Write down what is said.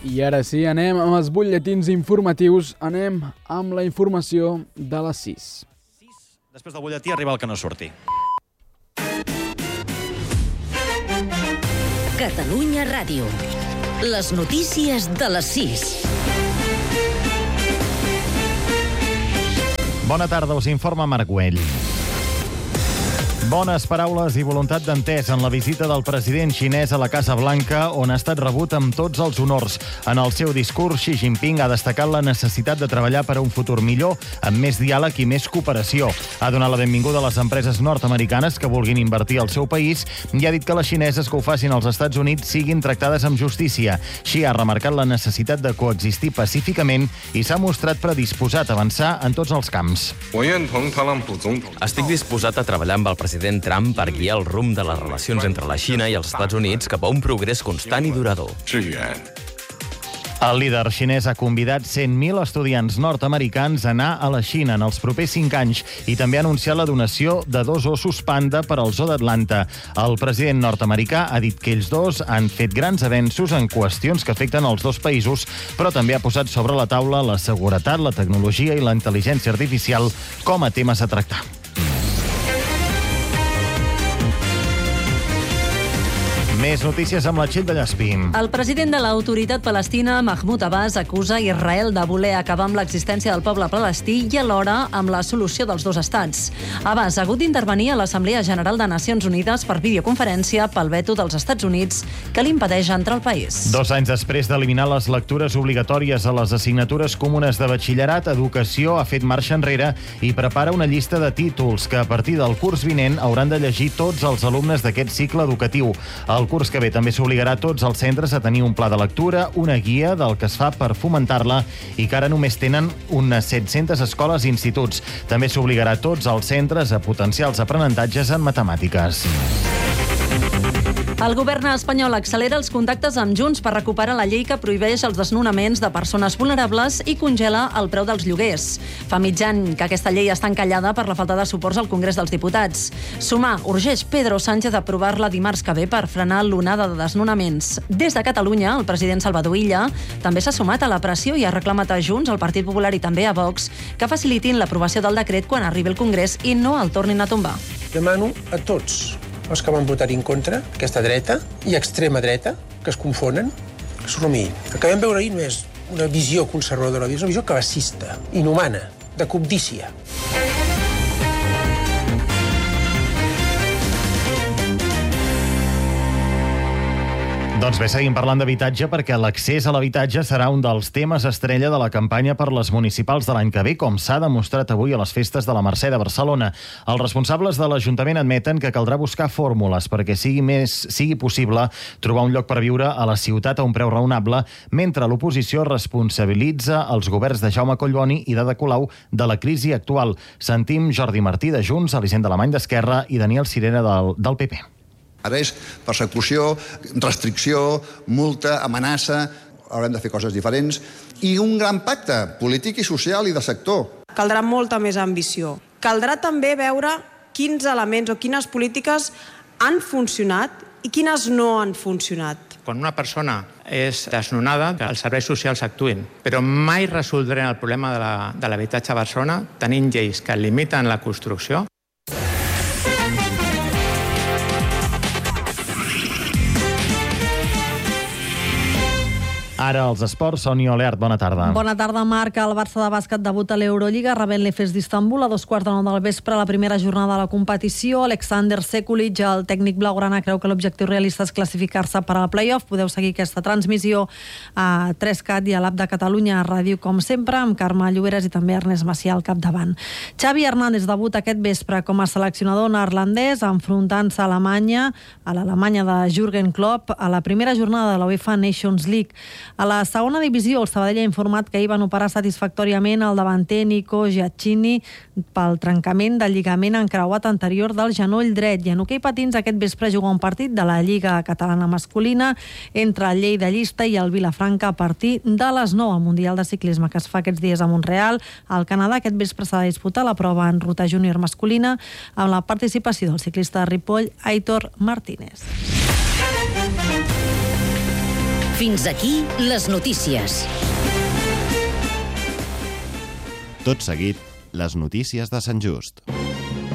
I ara sí, anem amb els butlletins informatius. Anem amb la informació de les 6. Després del butlletí arriba el que no surti. Catalunya Ràdio. Les notícies de les 6. Bona tarda, us informa Marc Güell. Bones paraules i voluntat d'entès en la visita del president xinès a la Casa Blanca, on ha estat rebut amb tots els honors. En el seu discurs, Xi Jinping ha destacat la necessitat de treballar per a un futur millor, amb més diàleg i més cooperació. Ha donat la benvinguda a les empreses nord-americanes que vulguin invertir al seu país i ha dit que les xineses que ho facin als Estats Units siguin tractades amb justícia. Xi ha remarcat la necessitat de coexistir pacíficament i s'ha mostrat predisposat a avançar en tots els camps. Estic disposat a treballar amb el president Trump per guiar el rumb de les relacions entre la Xina i els Estats Units cap a un progrés constant i durador. El líder xinès ha convidat 100.000 estudiants nord-americans a anar a la Xina en els propers 5 anys i també ha anunciat la donació de 2 ossos panda per al zoo d'Atlanta. El president nord-americà ha dit que ells dos han fet grans avenços en qüestions que afecten els dos països, però també ha posat sobre la taula la seguretat, la tecnologia i la intel·ligència artificial com a temes a tractar. Més notícies amb la Txell de Llespí. El president de l'autoritat palestina, Mahmoud Abbas, acusa Israel de voler acabar amb l'existència del poble palestí i alhora amb la solució dels dos estats. Abbas ha hagut d'intervenir a l'Assemblea General de Nacions Unides per videoconferència pel veto dels Estats Units que l'impedeix entrar al país. 2 anys després d'eliminar les lectures obligatòries a les assignatures comunes de batxillerat, Educació ha fet marxa enrere i prepara una llista de títols que a partir del curs vinent hauran de llegir tots els alumnes d'aquest cicle educatiu. El curs que ve també s'obligarà a tots els centres a tenir un pla de lectura, una guia del que es fa per fomentar-la i que ara només tenen unes 700 escoles i instituts. També s'obligarà a tots els centres a potenciar els aprenentatges en matemàtiques. El govern espanyol accelera els contactes amb Junts per recuperar la llei que prohibeix els desnonaments de persones vulnerables i congela el preu dels lloguers. Fa mig any que aquesta llei està encallada per la falta de suports al Congrés dels Diputats. Sumar urgeix Pedro Sánchez a aprovar-la dimarts que ve per frenar l'onada de desnonaments. Des de Catalunya, el president Salvador Illa també s'ha sumat a la pressió i ha reclamat a Junts, al Partit Popular i també a Vox que facilitin l'aprovació del decret quan arribi al Congrés i no el tornin a tombar. Demano a tots els que van votar en contra, aquesta dreta i extrema dreta, que es confonen, que s'ho rumiïn. El que vam veure ahir no és una visió conservadora, és una visió classista, inhumana, de cobdícia. Doncs bé, seguim parlant d'habitatge perquè l'accés a l'habitatge serà un dels temes estrella de la campanya per les municipals de l'any que ve, com s'ha demostrat avui a les festes de la Mercè de Barcelona. Els responsables de l'Ajuntament admeten que caldrà buscar fórmules perquè sigui possible trobar un lloc per viure a la ciutat a un preu raonable, mentre l'oposició responsabilitza els governs de Jaume Collboni i d'Ada Colau de la crisi actual. Sentim Jordi Martí de Junts, Elisenda Alemany d'Esquerra i Daniel Sirera del PP. Ara és persecució, restricció, multa, amenaça, haurem de fer coses diferents, i un gran pacte polític i social i de sector. Caldrà molta més ambició. Caldrà també veure quins elements o quines polítiques han funcionat i quines no han funcionat. Quan una persona és desnonada, els serveis socials actuïn, però mai resoldrem el problema de l'habitatge a Barcelona tenint lleis que limiten la construcció. Ara els esports, Sònia Olert, bona tarda. Bona tarda, Marc. El Barça de bàsquet debuta a l'Eurolliga rebent l'Efes d'Istanbul a 2:15 del vespre a la primera jornada de la competició. Alexander Sekulic, el tècnic blaugrana, creu que l'objectiu realista és classificar-se per al play-off. Podeu seguir aquesta transmissió a 3CAT i a l'App de Catalunya Ràdio, com sempre, amb Carme Lloberes i també Ernest Macià al capdavant. Xavi Hernández debuta aquest vespre com a seleccionador neerlandès, enfrontant-se a l'Alemanya de Jürgen Klopp a la primera jornada de la UEFA Nations League. A la segona divisió, el Sabadell ha informat que ahir van operar satisfactòriament el davanter Nico Giacchini pel trencament del lligament encreuat anterior del genoll dret. I en hoquei patins aquest vespre juga un partit de la Lliga Catalana Masculina entre el Lleida Llista i el Vilafranca a partir de les 9 al Mundial de Ciclisme que es fa aquests dies a Montreal. Al Canadà aquest vespre s'ha de disputar la prova en ruta júnior masculina amb la participació del ciclista de Ripoll, Aitor Martínez. Fins aquí les notícies. Tot seguit, les notícies de Sant Just.